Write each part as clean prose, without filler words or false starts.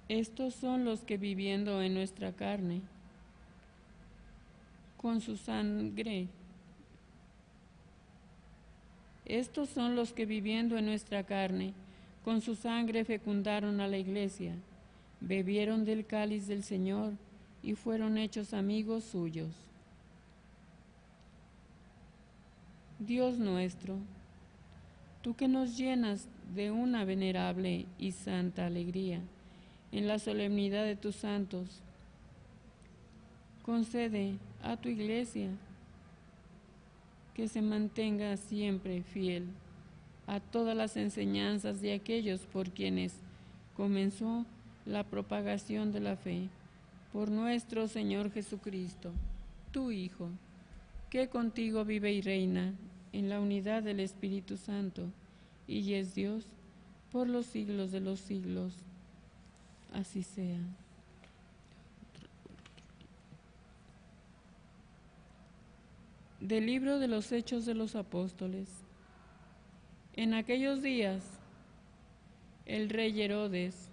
Estos son los que viviendo en nuestra carne, con su sangre. Estos son los que viviendo en nuestra carne, con su sangre fecundaron a la iglesia, bebieron del cáliz del Señor y fueron hechos amigos suyos. Dios nuestro, tú que nos llenas de una venerable y santa alegría en la solemnidad de tus santos, concede a tu iglesia que se mantenga siempre fiel a todas las enseñanzas de aquellos por quienes comenzó la propagación de la fe, por nuestro Señor Jesucristo, tu Hijo, que contigo vive y reina en la unidad del Espíritu Santo, y es Dios por los siglos de los siglos. Así sea. Del libro de los Hechos de los Apóstoles. En aquellos días, el rey Herodes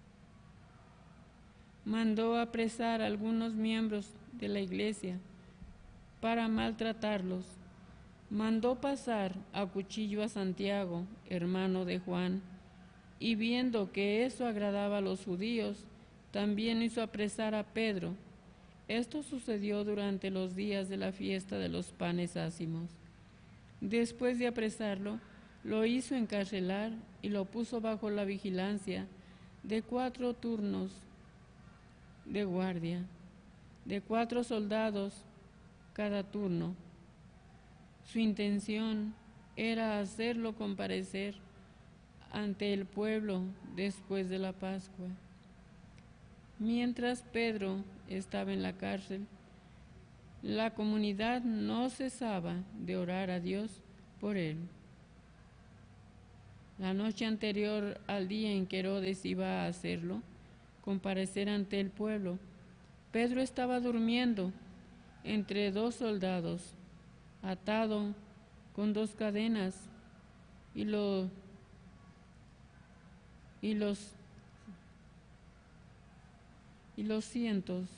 mandó apresar a algunos miembros de la iglesia para maltratarlos. Mandó pasar a cuchillo a Santiago, hermano de Juan, y viendo que eso agradaba a los judíos, también hizo apresar a Pedro. Esto sucedió durante los días de la fiesta de los panes ácimos. Después de apresarlo, lo hizo encarcelar y lo puso bajo la vigilancia de 4 turnos de guardia, de 4 soldados cada turno. Su intención era hacerlo comparecer ante el pueblo después de la Pascua. Mientras Pedro estaba en la cárcel, la comunidad no cesaba de orar a Dios por él. La noche anterior al día en que Herodes iba a hacerlo comparecer ante el pueblo, Pedro estaba durmiendo entre 2 soldados, atado con 2 cadenas, y los cientos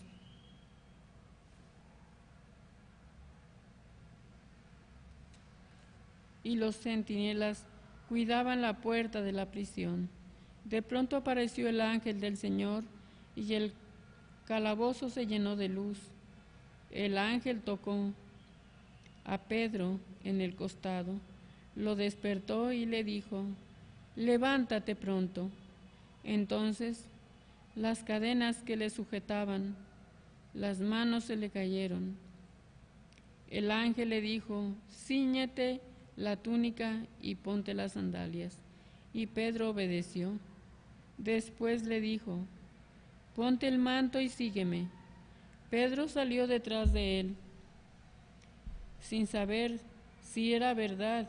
y los centinelas cuidaban la puerta de la prisión. De pronto apareció el ángel del Señor y el calabozo se llenó de luz. El ángel tocó a Pedro en el costado, lo despertó y le dijo: levántate pronto. Entonces las cadenas que le sujetaban las manos se le cayeron. El ángel le dijo: cíñete la túnica y ponte las sandalias. Y Pedro obedeció. Después le dijo: ponte el manto y sígueme. Pedro salió detrás de él, sin saber si era verdad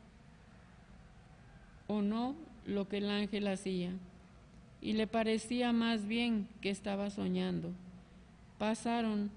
o no lo que el ángel hacía, y le parecía más bien que estaba soñando. Pasaron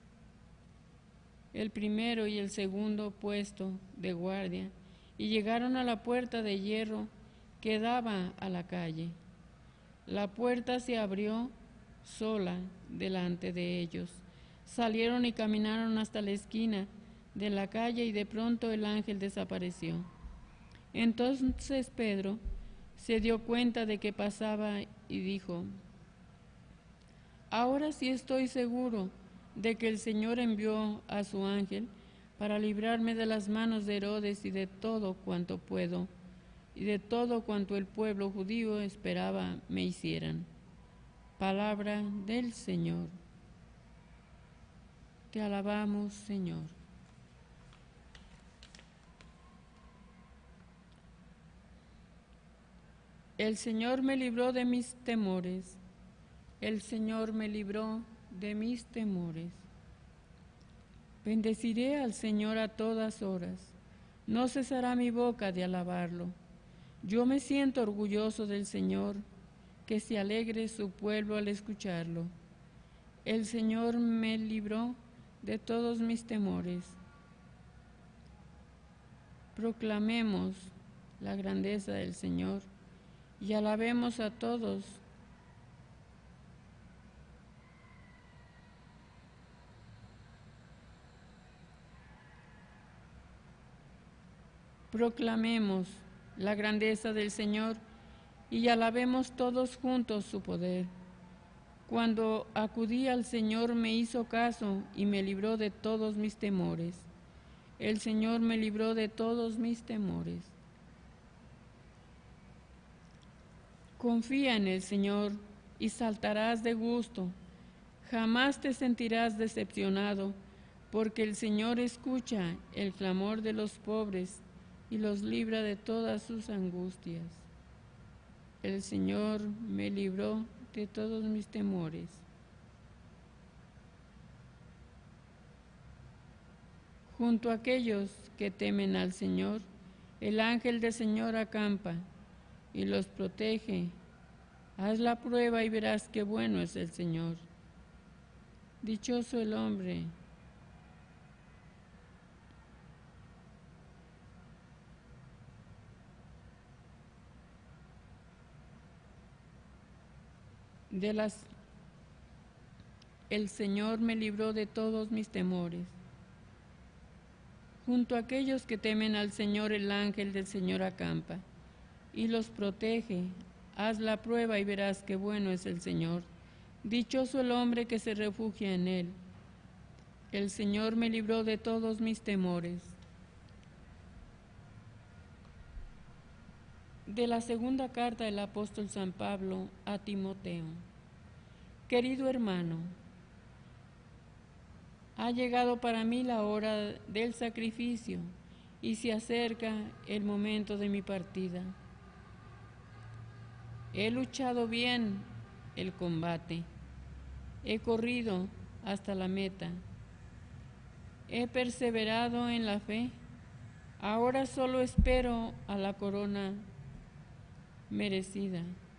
el primero y el segundo puesto de guardia y llegaron a la puerta de hierro que daba a la calle. La puerta se abrió sola delante de ellos. Salieron y caminaron hasta la esquina de la calle y de pronto el ángel desapareció. Entonces Pedro se dio cuenta de que pasaba y dijo: ahora sí estoy seguro de que el Señor envió a su ángel para librarme de las manos de Herodes y de todo cuanto el pueblo judío esperaba me hicieran. Palabra del Señor. Te alabamos, Señor. El Señor me libró de mis temores. El Señor me libró de mis temores. Bendeciré al Señor a todas horas. No cesará mi boca de alabarlo. Yo me siento orgulloso del Señor, que se alegre su pueblo al escucharlo. El Señor me libró de todos mis temores. Proclamemos la grandeza del Señor y alabemos a todos Proclamemos la grandeza del Señor y alabemos todos juntos su poder. Cuando acudí al Señor me hizo caso y me libró de todos mis temores. El Señor me libró de todos mis temores. Confía en el Señor y saltarás de gusto. Jamás te sentirás decepcionado, porque el Señor escucha el clamor de los pobres y los libra de todas sus angustias. El Señor me libró de todos mis temores. Junto a aquellos que temen al Señor, el ángel del Señor acampa y los protege. Haz la prueba y verás qué bueno es el Señor. Dichoso el hombre el Señor me libró de todos mis temores. Junto a aquellos que temen al Señor, el ángel del Señor acampa y los protege. Haz la prueba y verás qué bueno es el Señor. Dichoso el hombre que se refugia en él. El Señor me libró de todos mis temores. De la segunda carta del apóstol San Pablo a Timoteo. Querido hermano, ha llegado para mí la hora del sacrificio y se acerca el momento de mi partida. He luchado bien el combate, he corrido hasta la meta, he perseverado en la fe. Ahora solo espero a la corona merecida,